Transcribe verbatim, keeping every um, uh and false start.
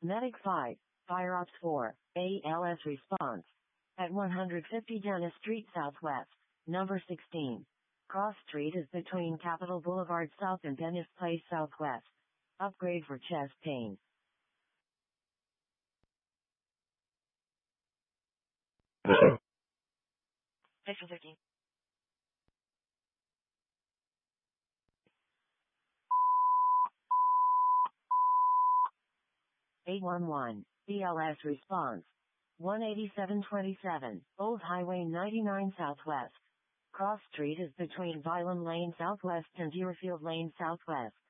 Medic five, Fire Ops four, A L S response. At one hundred fifty Dennis Street Southwest, number sixteen. Cross Street is between Capitol Boulevard South and Dennis Place Southwest. Upgrade for chest pain. Section thirteen. eight one one, B L S response. one eighty-seven twenty-seven, Old Highway ninety-nine Southwest. Cross Street is between Violin Lane Southwest and Deerfield Lane Southwest.